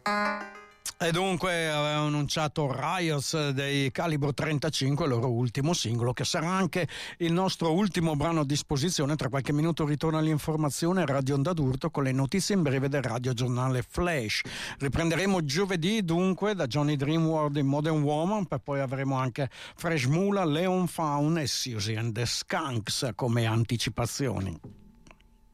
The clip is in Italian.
E dunque aveva annunciato Riots dei Calibro 35, il loro ultimo singolo, che sarà anche il nostro ultimo brano a disposizione. Tra qualche minuto ritorna l'informazione Radio Onda d'Urto con le notizie in breve del radiogiornale Flash. Riprenderemo giovedì dunque da Johnny Dreamworld in Modern Woman, per poi avremo anche Fresh Mula, Leon Faun e Susie and the Skunks come anticipazioni.